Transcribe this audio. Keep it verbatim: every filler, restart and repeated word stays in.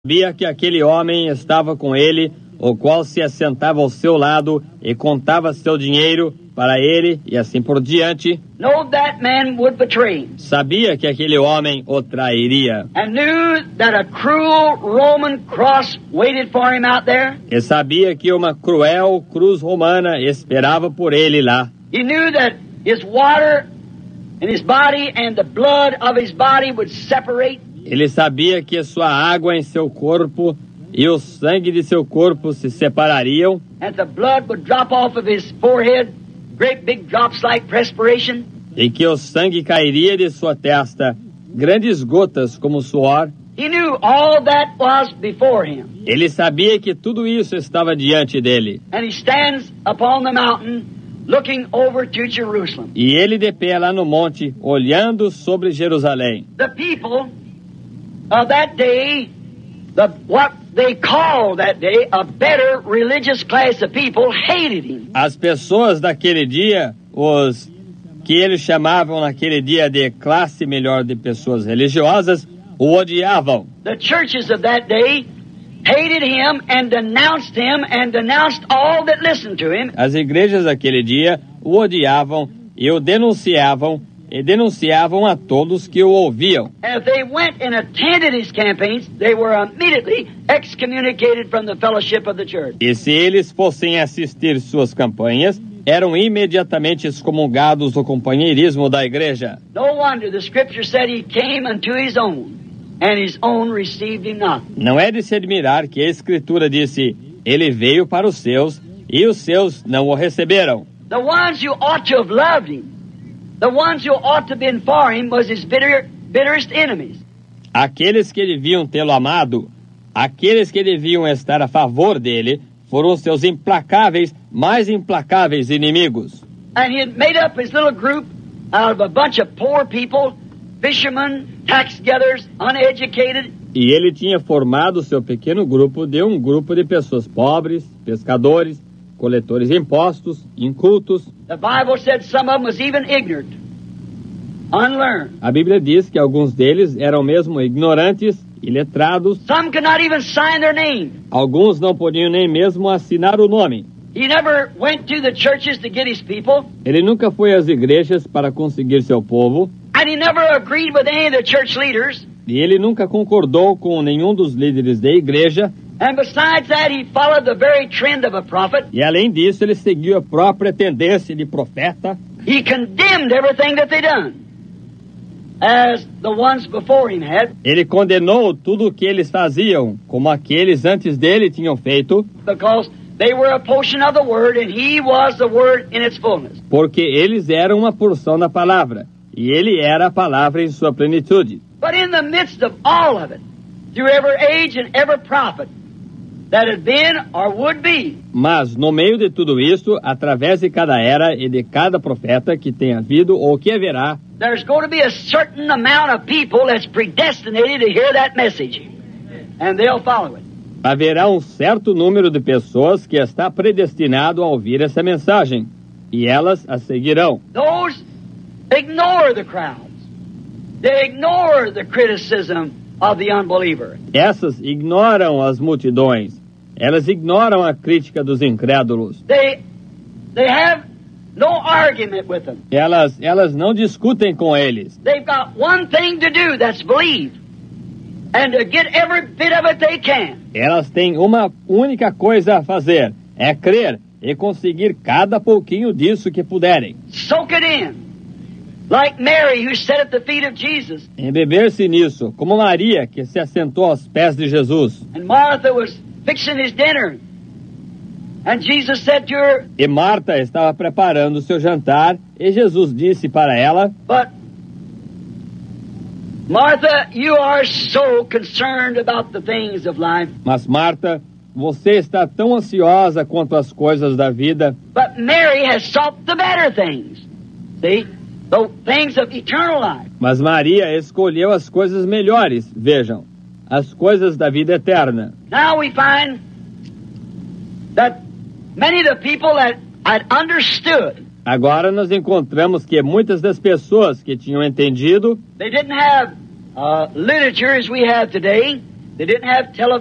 Sabia que aquele homem estava com ele, o qual se assentava ao seu lado e contava seu dinheiro para ele e assim por diante. Know that man would betray him. Sabia que aquele homem o trairia. And knew that a cruel Roman cross waited for him out there. E sabia que uma cruel cruz romana esperava por ele lá. He knew that his water in his body and the blood of his body would separate. Ele sabia que sua água em seu corpo e o sangue de seu corpo se separariam. And the blood would drop off of his forehead, great big drops like perspiration. E que o sangue cairia de sua testa, grandes gotas como suor. He knew all that was before him. Ele sabia que tudo isso estava diante dele. And he stands upon the mountain looking over to Jerusalem. E ele de pé lá no monte, olhando sobre Jerusalém. The people of that day, the what they called that day a better religious class of people, hated him. As pessoas daquele dia, os que eles chamavam naquele dia de classe melhor de pessoas religiosas, o odiavam. The churches of that day hated him and denounced him and denounced all that listened to him. As igrejas daquele dia o odiavam e o denunciavam e denunciavam a todos que o ouviam. And if they went and attended his campaigns, they were immediately excommunicated from the fellowship of the church. E se eles fossem assistir suas campanhas, eram imediatamente excomungados do companheirismo da igreja. No wonder the scripture said he came unto his own, and his own received him not. Não é de se admirar que a Escritura disse, ele veio para os seus, e os seus não o receberam. The ones who ought to have loved him, the ones who ought to have been for him, was his bitter, bitterest enemies. Aqueles que deviam tê-lo amado, aqueles que deviam estar a favor dele, foram seus implacáveis, mais implacáveis inimigos. And he had made up his little group out of a bunch of poor people, fishermen, tax gatherers, uneducated. E ele tinha formado seu pequeno grupo de um grupo de pessoas pobres, pescadores, coletores de impostos, incultos. The Bible said some of them was even ignorant, unlearned. A Bíblia diz que alguns deles eram mesmo ignorantes, iletrados. Some could not even sign their name. Alguns não podiam nem mesmo assinar o nome. He never went to the churches to get his people. Ele nunca foi às igrejas para conseguir seu povo. And he never agreed with any of the church leaders. E ele nunca concordou com nenhum dos líderes da igreja. And besides that, he followed the very trend of a prophet. E além disso, ele seguiu a própria tendência de profeta. He condemned everything that they done, as the ones before him had. Ele condenou tudo o que eles faziam, como aqueles antes dele tinham feito. Because they were a portion of the word, and he was the word in its fullness. Porque eles eram uma porção da palavra, e ele era a palavra em sua plenitude. But in the midst of all of it, through every age and every prophet that had been or would be, Mas, no meio de tudo isso, através de cada era e de cada profeta que tem havido ou que haverá, there's going to be a certain amount of people that's predestinated to hear that message, and they'll follow it. haverá um certo número de pessoas que está predestinado a ouvir essa mensagem, e elas a seguirão. Those ignore the crowds. They ignore the criticism of the unbeliever. Essas ignoram as multidões. Elas ignoram a crítica dos incrédulos. They they have no argument with them. Elas, elas não discutem com eles. They've got one thing to do, that's believe. And to get every bit of it they can. Elas têm uma única coisa a fazer, é crer e conseguir cada pouquinho disso que puderem. Soak it in. Like Mary, who sat at the feet of Jesus. Embeber-se nisso, como Maria, que se assentou aos pés de Jesus. And Martha was fixing his dinner. And Jesus said to her, E Marta estava preparando o seu jantar, e Jesus disse para ela, but Martha, you are so concerned about the things of life. mas Marta, você está tão ansiosa quanto as coisas da vida, But Mary has sought the better things. See? The things of eternal life. mas Maria escolheu as coisas melhores, vejam, as coisas da vida eterna. Now we find that many of the people that had understood, Agora nós encontramos que muitas das pessoas que tinham entendido, they didn't have uh, literature as we have today. They didn't have television.